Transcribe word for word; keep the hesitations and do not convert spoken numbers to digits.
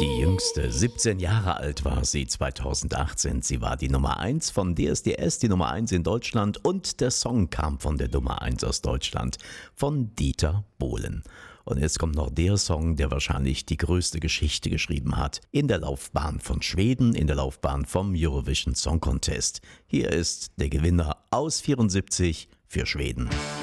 Die jüngste, siebzehn Jahre alt war sie zweitausendachtzehn. Sie war die Nummer eins von D S D S, die Nummer eins in Deutschland, und der Song kam von der Nummer eins aus Deutschland, von Dieter Bohlen. Und jetzt kommt noch der Song, der wahrscheinlich die größte Geschichte geschrieben hat in der Laufbahn von Schweden, in der Laufbahn vom Eurovision Song Contest. Hier ist der Gewinner aus vierundsiebzig für Schweden.